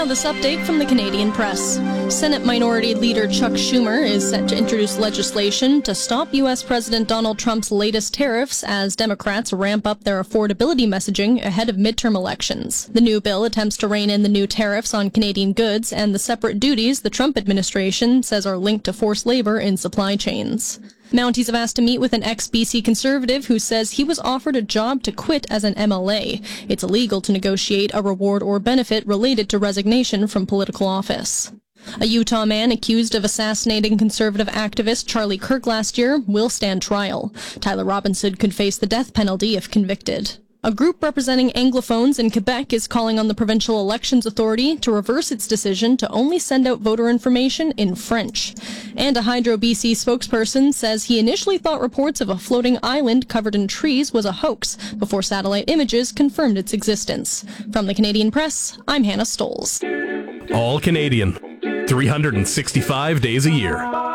Now this update from the Canadian Press. Senate Minority Leader Chuck Schumer is set to introduce legislation to stop U.S. President Donald Trump's latest tariffs as Democrats ramp up their affordability messaging ahead of midterm elections. The new bill attempts to rein in the new tariffs on Canadian goods and the separate duties the Trump administration says are linked to forced labor in supply chains. Mounties have asked to meet with an ex-BC Conservative who says he was offered a job to quit as an MLA. It's illegal to negotiate a reward or benefit related to resignation from political office. A Utah man accused of assassinating conservative activist Charlie Kirk last year will stand trial. Tyler Robinson could face the death penalty if convicted. A group representing Anglophones in Quebec is calling on the Provincial Elections Authority to reverse its decision to only send out voter information in French. And a Hydro BC spokesperson says he initially thought reports of a floating island covered in trees was a hoax before satellite images confirmed its existence. From the Canadian Press, I'm Hannah Stolz. All Canadian, 365 days a year.